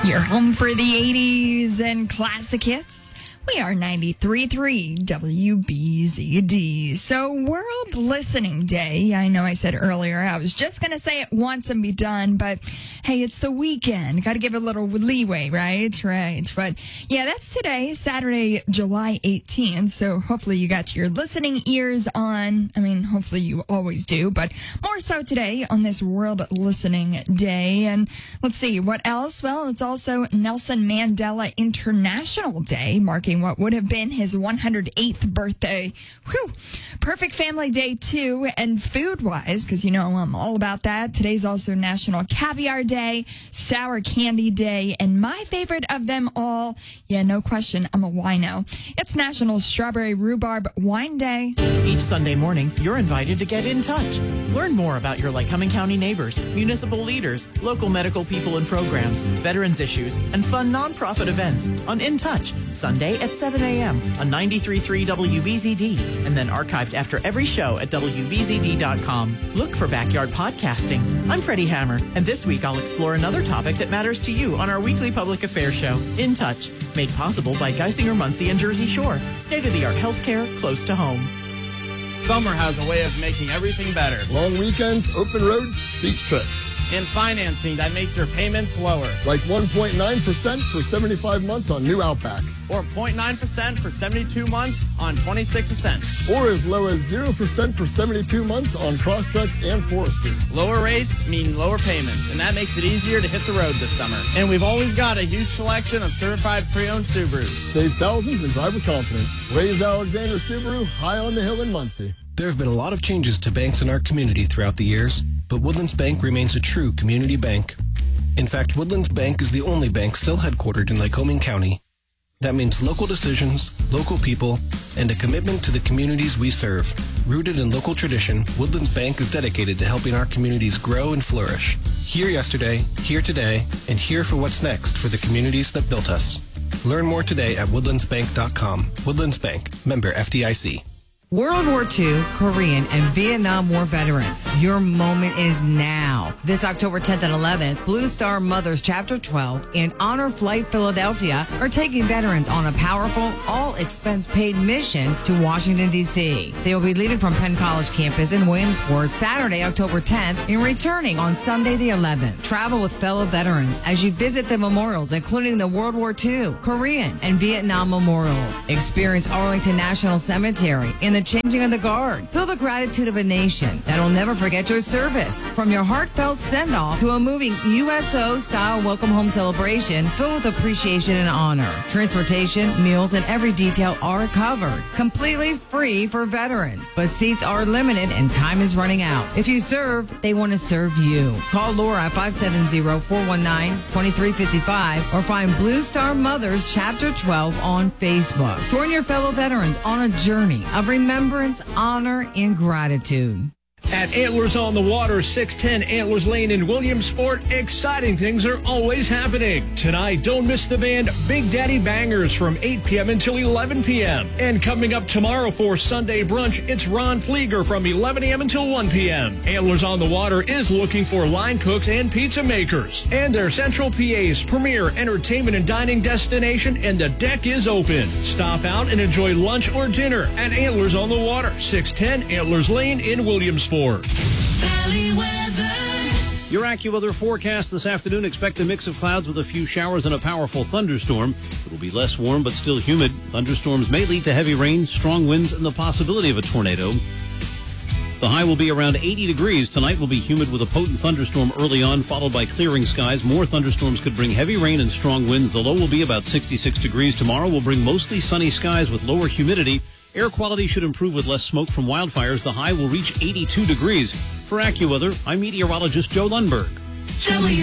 You're home for the 80s and classic hits. We are 93.3 WBZD. So, World Listening Day. I know I said earlier I was just going to say it once and be done, but hey, it's the weekend. Got to give it a little leeway, right? Right. But yeah, that's today, Saturday, July 18th. So, hopefully you got your listening ears on. I mean, hopefully you always do, but more so today on this World Listening Day. And let's see, what else? Well, it's also Nelson Mandela International Day, marking what would have been his 108th birthday. Whew. Perfect family day, too. And food-wise, because you know I'm all about that, today's also National Caviar Day, Sour Candy Day, and my favorite of them all, yeah, no question, I'm a wino. It's National Strawberry Rhubarb Wine Day. Each Sunday morning, you're invited to get in touch. Learn more about your Lycoming County neighbors, municipal leaders, local medical people and programs, veterans issues, and fun nonprofit events on In Touch, Sunday at 7 a.m. on 93.3 WBZD, and then archived after every show at WBZD.com. Look for Backyard Podcasting. I'm Freddie Hammer, and this week I'll explore another topic that matters to you on our weekly public affairs show, In Touch, made possible by Geisinger Muncie and Jersey Shore. State-of-the-art healthcare close to home. Summer has a way of making everything better. Long weekends, open roads, beach trips. And financing that makes your payments lower. Like 1.9% for 75 months on new Outbacks. Or 0.9% for 72 months on 26 cents. Or as low as 0% for 72 months on Crosstreks and Foresters. Lower rates mean lower payments, and that makes it easier to hit the road this summer. And we've always got a huge selection of certified pre-owned Subarus. Save thousands and drive with confidence. Ray's Alexander Subaru, high on the hill in Muncie. There have been a lot of changes to banks in our community throughout the years, but Woodlands Bank remains a true community bank. In fact, Woodlands Bank is the only bank still headquartered in Lycoming County. That means local decisions, local people, and a commitment to the communities we serve. Rooted in local tradition, Woodlands Bank is dedicated to helping our communities grow and flourish. Here yesterday, here today, and here for what's next for the communities that built us. Learn more today at woodlandsbank.com. Woodlands Bank, member FDIC. World War II, Korean, and Vietnam War veterans, your moment is now. This October 10th and 11th, Blue Star Mothers Chapter 12 and Honor Flight Philadelphia are taking veterans on a powerful, all-expense-paid mission to Washington, D.C. They will be leaving from Penn College campus in Williamsport Saturday, October 10th, and returning on Sunday the 11th. Travel with fellow veterans as you visit the memorials, including the World War II, Korean, and Vietnam memorials. Experience Arlington National Cemetery and the changing of the guard. Feel the gratitude of a nation that'll never forget your service. From your heartfelt send-off to a moving USO-style welcome home celebration filled with appreciation and honor. Transportation, meals, and every detail are covered. Completely free for veterans. But seats are limited and time is running out. If you serve, they want to serve you. Call Laura at 570-419-2355 or find Blue Star Mothers Chapter 12 on Facebook. Join your fellow veterans on a journey of remembrance, honor, and gratitude. At Antlers on the Water, 610 Antlers Lane in Williamsport, exciting things are always happening. Tonight, don't miss the band Big Daddy Bangers from 8 p.m. until 11 p.m. And coming up tomorrow for Sunday brunch, it's Ron Flieger from 11 a.m. until 1 p.m. Antlers on the Water is looking for line cooks and pizza makers. And their Central PA's premier entertainment and dining destination, and the deck is open. Stop out and enjoy lunch or dinner at Antlers on the Water, 610 Antlers Lane in Williamsport. Valley weather. Your AccuWeather forecast this afternoon. Expect a mix of clouds with a few showers and a powerful thunderstorm. It will be less warm but still humid. Thunderstorms may lead to heavy rain, strong winds, and the possibility of a tornado. The high will be around 80 degrees. Tonight will be humid with a potent thunderstorm early on, followed by clearing skies. More thunderstorms could bring heavy rain and strong winds. The low will be about 66 degrees. Tomorrow will bring mostly sunny skies with lower humidity. Air quality should improve with less smoke from wildfires. The high will reach 82 degrees. For AccuWeather, I'm meteorologist Joe Lundberg.